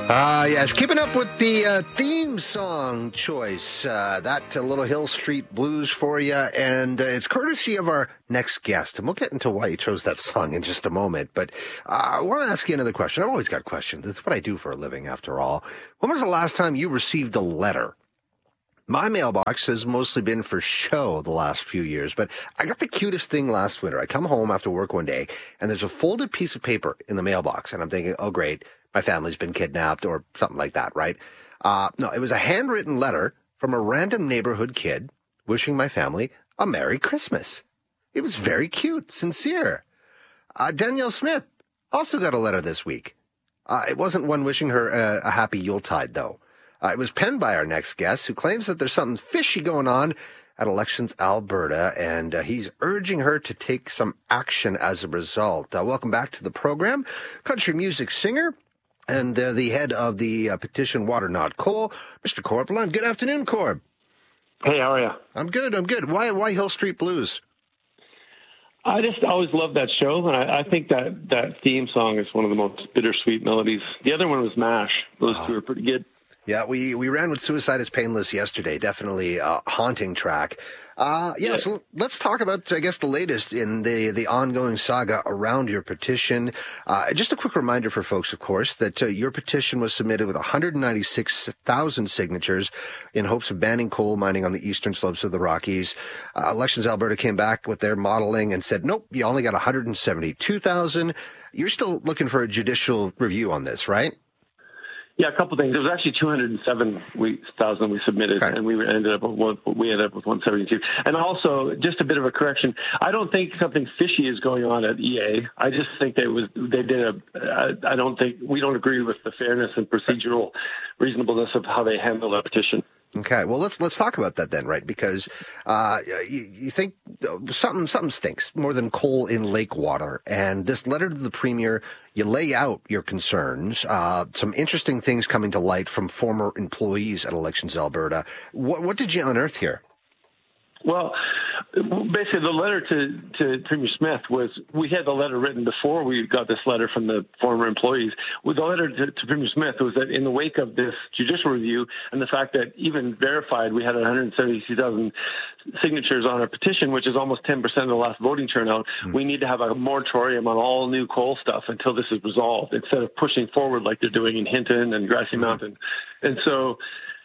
Yes, keeping up with the theme song choice. That Little Hill Street Blues for you, and it's courtesy of our next guest. And we'll get into why you chose that song in just a moment. But I want to ask you another question. I've always got questions. It's what I do for a living, after all. When was the last time you received a letter? My mailbox has mostly been for show the last few years, but I got the cutest thing last winter. I come home after work one day, and there's a folded piece of paper in the mailbox, and I'm thinking, oh, great, my family's been kidnapped or something like that, right? No, it was a handwritten letter from a random neighborhood kid wishing my family a Merry Christmas. It was very cute, sincere. Danielle Smith also got a letter this week. It wasn't one wishing her a happy Yuletide, though. It was penned by our next guest, who claims that there's something fishy going on at Elections Alberta, and he's urging her to take some action as a result. Welcome back to the program. Country music singer and the head of the petition Water Not Coal, Mr. Corb Lund. Good afternoon, Corb. Hey, how are you? I'm good. Why Hill Street Blues? I just always loved that show, and I think that theme song is one of the most bittersweet melodies. The other one was MASH. Those two are pretty good. Yeah, we ran with Suicide is Painless yesterday. Definitely a haunting track. So let's talk about, I guess, the latest in the ongoing saga around your petition. Just a quick reminder for folks, of course, that your petition was submitted with 196,000 signatures in hopes of banning coal mining on the eastern slopes of the Rockies. Elections Alberta came back with their modeling and said, nope, you only got 172,000. You're still looking for a judicial review on this, right? Yeah, a couple of things. It was actually 207,000 we submitted, okay, and we ended up with 172. And also, just a bit of a correction. I don't think something fishy is going on at EA. I just think we don't agree with the fairness and procedural reasonableness of how they handle that petition. Okay, well, let's talk about that then, right? Because you think something stinks more than coal in lake water. And this letter to the Premier, you lay out your concerns, some interesting things coming to light from former employees at Elections Alberta. What did you unearth here? Well, basically, the letter to Premier Smith was, we had the letter written before we got this letter from the former employees. With the letter to Premier Smith was that in the wake of this judicial review and the fact that even verified we had 172,000 signatures on our petition, which is almost 10% of the last voting turnout, we need to have a moratorium on all new coal stuff until this is resolved, instead of pushing forward like they're doing in Hinton and Grassy Mountain. And so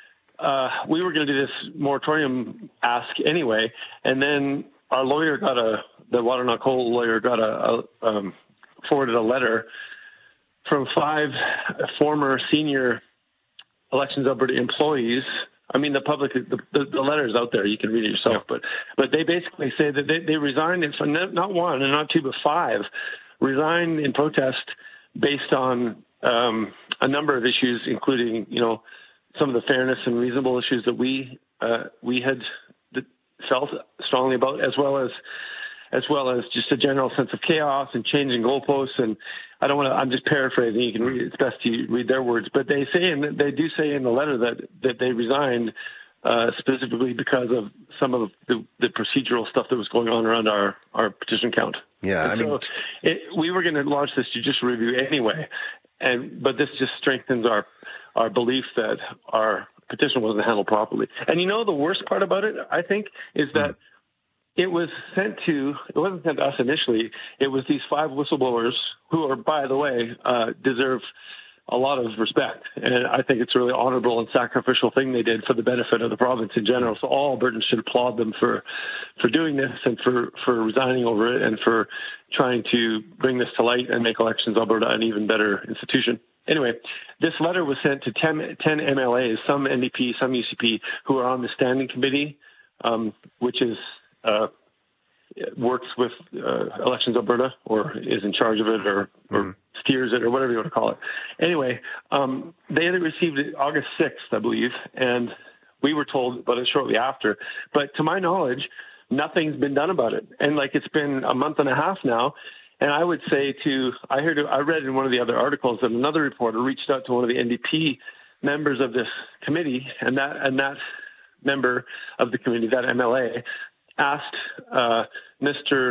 we were going to do this moratorium ask anyway, and then our lawyer the Water Not Coal lawyer forwarded a letter from 5 former senior Elections Alberta employees. I mean, the letter is out there. You can read it yourself. Yeah. But they basically say that they resigned, not one and not two, but 5 resigned in protest based on a number of issues, including, some of the fairness and reasonable issues that we had felt strongly about, as well as just a general sense of chaos and changing goalposts. And I'm just paraphrasing. You can read it. It's best to read their words. But they do say in the letter that they resigned specifically because of some of the procedural stuff that was going on around our petition count. Yeah, we were going to launch this judicial review anyway, but this just strengthens our belief that our petition wasn't handled properly. And the worst part about it, I think, is that it wasn't sent to us initially. It was these 5 whistleblowers who are, by the way, deserve a lot of respect. And I think it's a really honorable and sacrificial thing they did for the benefit of the province in general. So all Albertans should applaud them for doing this and for resigning over it and for trying to bring this to light and make Elections Alberta an even better institution. Anyway, this letter was sent to 10 MLAs, some NDP, some UCP, who are on the standing committee, which is works with Elections Alberta, or is in charge of it, or steers it, or whatever you want to call it. Anyway, they had received it August 6th, I believe, and we were told about it shortly after. But to my knowledge, nothing's been done about it. And it's been a month and a half now. And I would say I read in one of the other articles that another reporter reached out to one of the NDP members of this committee, and that member of the committee, that MLA, asked Mr.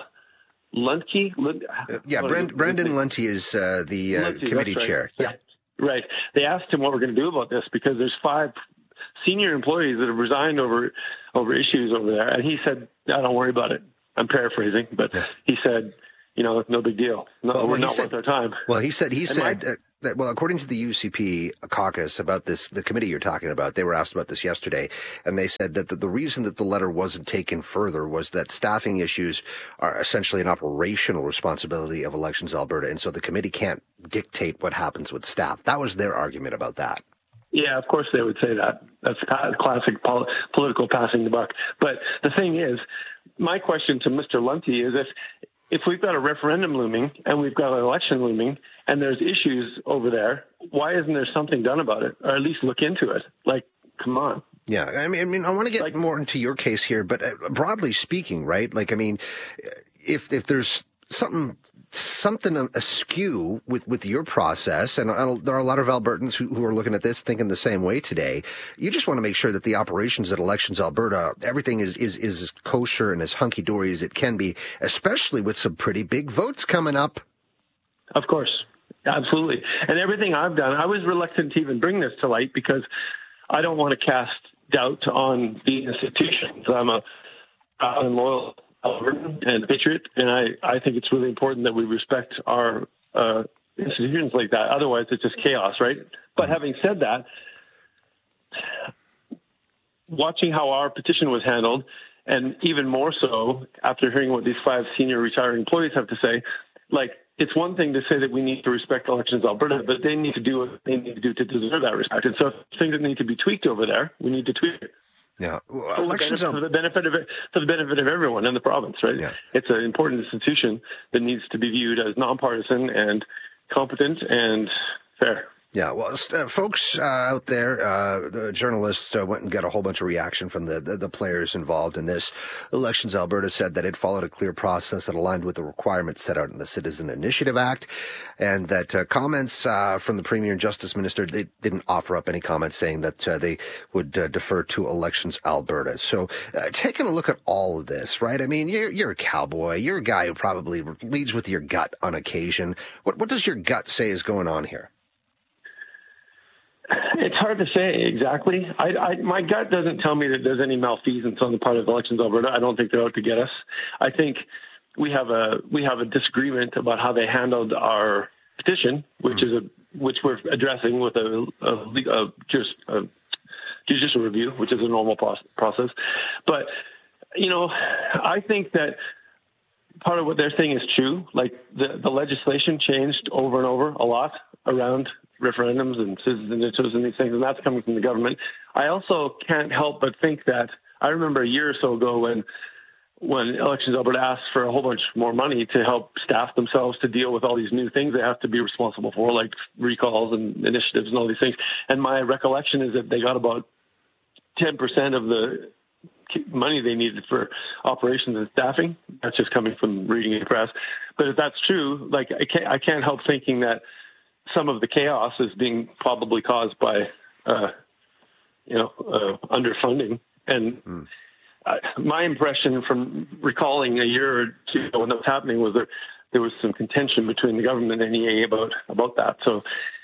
Lundke. Brendan Lunte is the Lunte, committee right. chair. Yeah. Right. They asked him what we're going to do about this because there's 5 senior employees that have resigned over issues over there. And he said, don't worry about it. I'm paraphrasing, but he said, no big deal. No, we're not worth our time. Well, he said that, well, according to the UCP caucus about this, the committee you're talking about, they were asked about this yesterday, and they said that the reason that the letter wasn't taken further was that staffing issues are essentially an operational responsibility of Elections Alberta, and so the committee can't dictate what happens with staff. That was their argument about that. Yeah, of course they would say that. That's classic political passing the buck. But the thing is, my question to Mr. Lunty is if we've got a referendum looming and we've got an election looming and there's issues over there, why isn't there something done about it, or at least look into it? Like, come on. Yeah, I mean, I want to get more into your case here, but broadly speaking, right? Like, I mean, if there's something askew with your process, and there are a lot of Albertans who are looking at this thinking the same way today. You just want to make sure that the operations at Elections Alberta, everything is as kosher and as hunky-dory as it can be, especially with some pretty big votes coming up. Of course. Absolutely. And everything I've done, I was reluctant to even bring this to light because I don't want to cast doubt on the institutions. I'm a loyal Albertan and patriot, and I think it's really important that we respect our institutions like that. Otherwise, it's just chaos, right? But having said that, watching how our petition was handled, and even more so after hearing what these 5 senior retiring employees have to say, like, it's one thing to say that we need to respect Elections Alberta, but they need to do what they need to do to deserve that respect. And so things that need to be tweaked over there, we need to tweak it. Yeah, for the benefit of everyone in the province, right? Yeah. It's an important institution that needs to be viewed as nonpartisan and competent and fair. Yeah, well, folks out there, the journalists went and got a whole bunch of reaction from the players involved in this. Elections Alberta said that it followed a clear process that aligned with the requirements set out in the Citizen Initiative Act, and that comments from the Premier and Justice Minister, they didn't offer up any comments saying that they would defer to Elections Alberta. So taking a look at all of this, right? I mean, you're a cowboy. You're a guy who probably leads with your gut on occasion. What does your gut say is going on here? It's hard to say exactly. My gut doesn't tell me that there's any malfeasance on the part of Elections Alberta. I don't think they're out to get us. I think we have a disagreement about how they handled our petition, which we're addressing with a judicial review, which is a normal process. But I think that part of what they're saying is true. Like the legislation changed over and over a lot around referendums and citizen initiatives and these things, and that's coming from the government. I also can't help but think that I remember a year or so ago when Elections Alberta asked for a whole bunch more money to help staff themselves to deal with all these new things they have to be responsible for, like recalls and initiatives and all these things. And my recollection is that they got about 10% of the money they needed for operations and staffing. That's just coming from reading in the press. But if that's true, like I can't help thinking that some of the chaos is being probably caused by, underfunding. And my impression from recalling a year or two ago when that was happening was that there was some contention between the government and EA about that. So,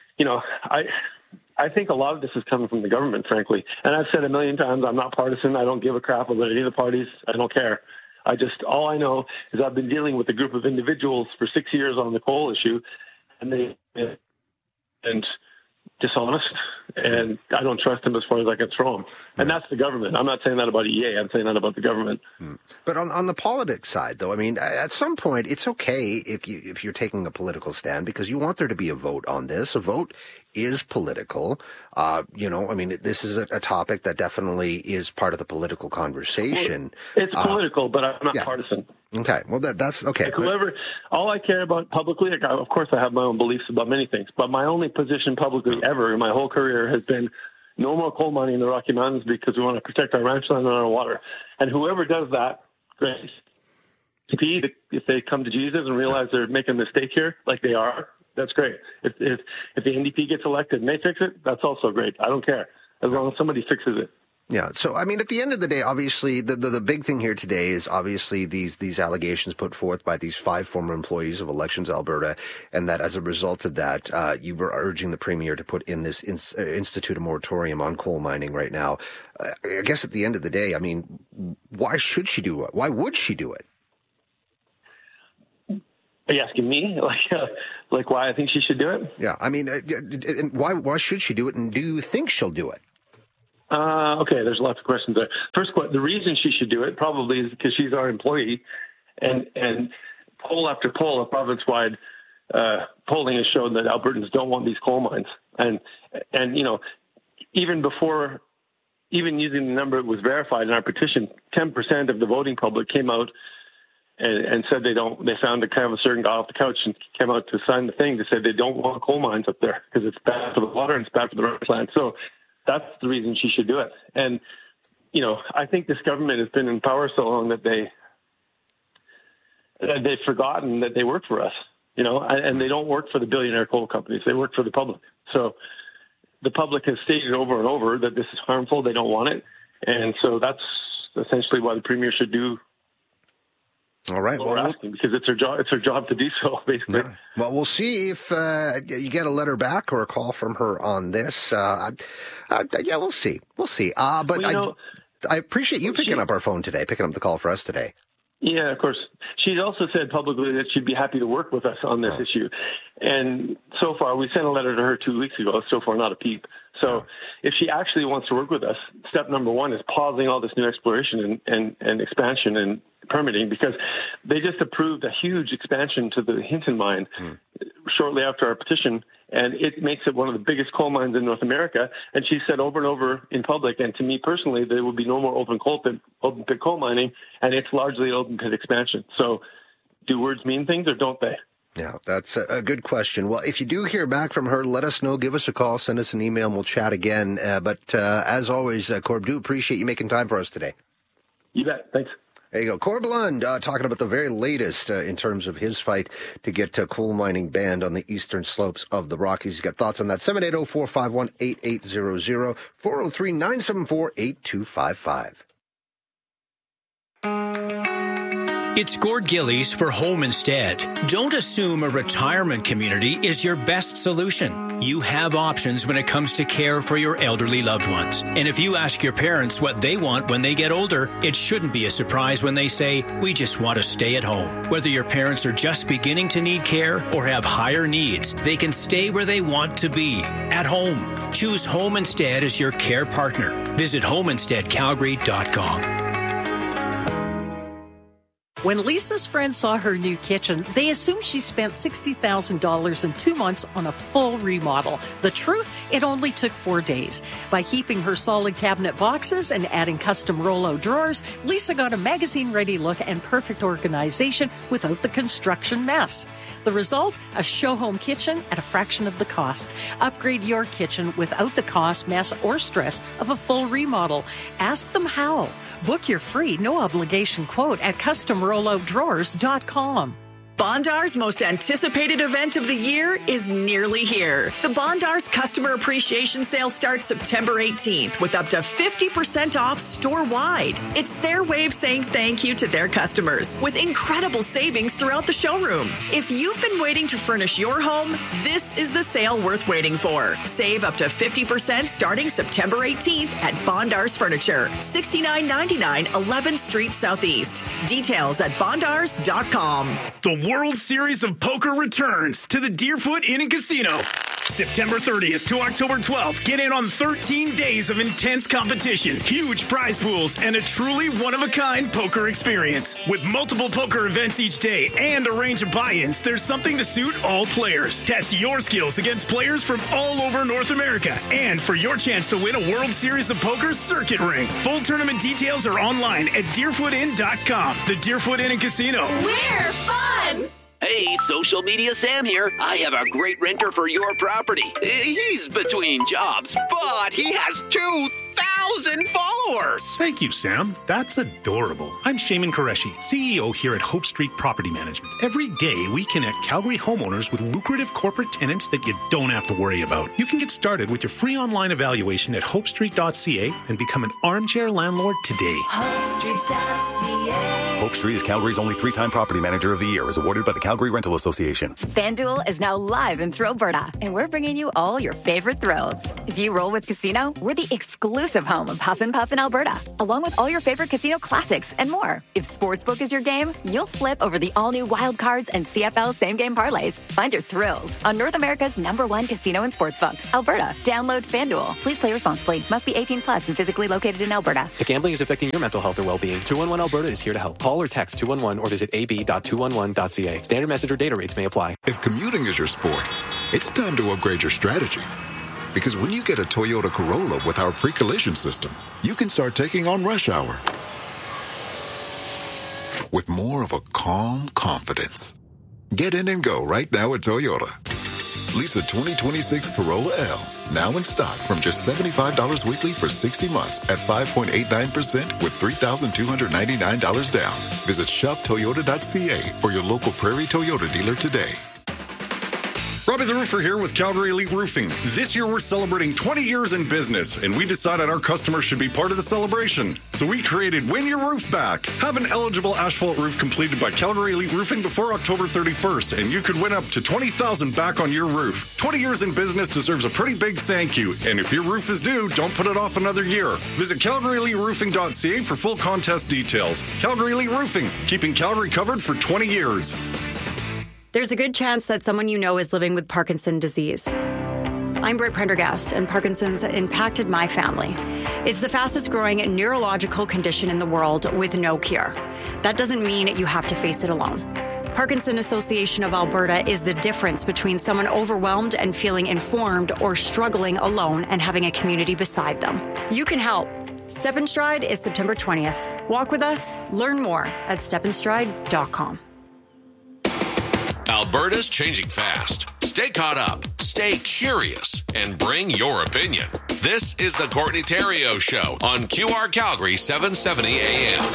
I think a lot of this is coming from the government, frankly. And I've said a million times, I'm not partisan. I don't give a crap about any of the parties. I don't care. All I know is I've been dealing with a group of individuals for 6 years on the coal issue, and and dishonest, and I don't trust them as far as I can throw them. And that's the government. I'm not saying that about EA. I'm saying that about the government. But on the politics side, though, I mean, at some point, it's okay if you're taking a political stand because you want there to be a vote on this. A vote is political. This is a topic that definitely is part of the political conversation. Well, it's political, but I'm not partisan. Okay. Well, that's okay. Like all I care about publicly, of course I have my own beliefs about many things, but my only position publicly ever in my whole career has been no more coal mining in the Rocky Mountains because we want to protect our ranch land and our water. And whoever does that, great. If they come to Jesus and realize they're making a mistake here, like they are, that's great. If the NDP gets elected and they fix it, that's also great. I don't care as long as somebody fixes it. Yeah. So, I mean, at the end of the day, obviously, the big thing here today is obviously these allegations put forth by these 5 former employees of Elections Alberta, and that as a result of that, you were urging the Premier to put in this institute a moratorium on coal mining right now. I guess at the end of the day, I mean, why should she do it? Why would she do it? Are you asking me, like why I think she should do it? Yeah. I mean, why should she do it, and do you think she'll do it? Okay, there's lots of questions there. First, the reason she should do it probably is because she's our employee, and poll after poll, province-wide polling has shown that Albertans don't want these coal mines, and even before, even using the number that was verified in our petition, 10% of the voting public came out and said they don't. They found a kind of a certain guy off the couch and came out to sign the thing that said they don't want coal mines up there because it's bad for the water and it's bad for the rangeland. So that's the reason she should do it. And, I think this government has been in power so long that they've forgotten that they work for us, and they don't work for the billionaire coal companies. They work for the public. So the public has stated over and over that this is harmful. They don't want it. And so that's essentially why the Premier should do. All right. Well, we're asking because it's her job. It's her job to do so, basically. Yeah. Well, we'll see if you get a letter back or a call from her on this. Yeah, we'll see. We'll see. But I appreciate you picking up our phone today, picking up the call for us today. Yeah, of course. She's also said publicly that she'd be happy to work with us on this issue. And so far, we sent a letter to her 2 weeks ago. So far, not a peep. So if she actually wants to work with us, step number 1 is pausing all this new exploration and expansion and permitting, because they just approved a huge expansion to the Hinton mine shortly after our petition, and it makes it one of the biggest coal mines in North America. And she said over and over in public, and to me personally, there will be no more open pit coal mining, and it's largely open pit expansion. So do words mean things or don't they? Yeah, that's a good question. Well, if you do hear back from her, let us know. Give us a call, send us an email, and we'll chat again. But as always, Corb, do appreciate you making time for us today. You bet. Thanks. There you go. Corb Lund talking about the very latest in terms of his fight to get coal mining banned on the eastern slopes of the Rockies. You got thoughts on that? 780-451-8800, 403-974-8255. It's Gord Gillies for Home Instead. Don't assume a retirement community is your best solution. You have options when it comes to care for your elderly loved ones. And if you ask your parents what they want when they get older, it shouldn't be a surprise when they say, we just want to stay at home. Whether your parents are just beginning to need care or have higher needs, they can stay where they want to be, at home. Choose Home Instead as your care partner. Visit homeinsteadcalgary.com. When Lisa's friends saw her new kitchen, they assumed she spent $60,000 in 2 months on a full remodel. The truth, it only took 4 days. By keeping her solid cabinet boxes and adding custom Rollo drawers, Lisa got a magazine-ready look and perfect organization without the construction mess. The result? A show-home kitchen at a fraction of the cost. Upgrade your kitchen without the cost, mess, or stress of a full remodel. Ask them how. Book your free, no-obligation quote at CustomRolloDrawers.com. Bondar's most anticipated event of the year is nearly here. The Bondar's Customer Appreciation Sale starts September 18th with up to 50% off store-wide. It's their way of saying thank you to their customers with incredible savings throughout the showroom. If you've been waiting to furnish your home, this is the sale worth waiting for. Save up to 50% starting September 18th at Bondar's Furniture, 6999 11th Street Southeast. Details at bondars.com. The World Series of Poker returns to the Deerfoot Inn and Casino. September 30th to October 12th. Get in on 13 days of intense competition, huge prize pools, and a truly one-of-a-kind poker experience. With multiple poker events each day and a range of buy-ins, there's something to suit all players. Test your skills against players from all over North America. And for your chance to win a World Series of Poker circuit ring. Full tournament details are online at DeerfootInn.com. The Deerfoot Inn and Casino. We're fun! Hey, Social Media Sam here. I have a great renter for your property. He's between jobs, but he has 2,000 followers. yours. Thank you, Sam. That's adorable. I'm Shaman Qureshi, CEO here at Hope Street Property Management. Every day, we connect Calgary homeowners with lucrative corporate tenants that you don't have to worry about. You can get started with your free online evaluation at hopestreet.ca and become an armchair landlord today. HopeStreet.ca. Hope Street is Calgary's only 3-time Property Manager of the Year, as awarded by the Calgary Rental Association. FanDuel is now live in Thrillberta, and we're bringing you all your favorite thrills. If you roll with Casino, we're the exclusive home of Huff and Puff in Alberta, along with all your favorite casino classics and more. If Sportsbook is your game, you'll flip over the all-new Wild Cards and CFL same-game parlays. Find your thrills on North America's #1 casino and sportsbook, Alberta. Download FanDuel. Please play responsibly. Must be 18 plus and physically located in Alberta. If gambling is affecting your mental health or well-being, 211 Alberta is here to help. Call or text 211 or visit ab.211.ca. Standard message or data rates may apply. If commuting is your sport, it's time to upgrade your strategy. Because when you get a Toyota Corolla with our pre-collision system, you can start taking on rush hour with more of a calm confidence. Get in and go right now at Toyota. Lease a 2026 Corolla L, now in stock from just $75 weekly for 60 months at 5.89% with $3,299 down. Visit shoptoyota.ca or your local Prairie Toyota dealer today. Robbie the Roofer here with Calgary Elite Roofing. This year we're celebrating 20 years in business, and we decided our customers should be part of the celebration. So we created Win Your Roof Back. Have an eligible asphalt roof completed by Calgary Elite Roofing before October 31st, and you could win up to $20,000 back on your roof. 20 years in business deserves a pretty big thank you, and if your roof is due, don't put it off another year. Visit CalgaryEliteRoofing.ca for full contest details. Calgary Elite Roofing, keeping Calgary covered for 20 years. There's a good chance that someone you know is living with Parkinson's disease. I'm Britt Prendergast, and Parkinson's impacted my family. It's the fastest growing neurological condition in the world with no cure. That doesn't mean you have to face it alone. Parkinson Association of Alberta is the difference between someone overwhelmed and feeling informed or struggling alone and having a community beside them. You can help. Step in Stride is September 20th. Walk with us. Learn more at stepinstride.com. Alberta's changing fast. Stay caught up, stay curious, and bring your opinion. This is the Courtney Theriault Show on QR Calgary 770 AM.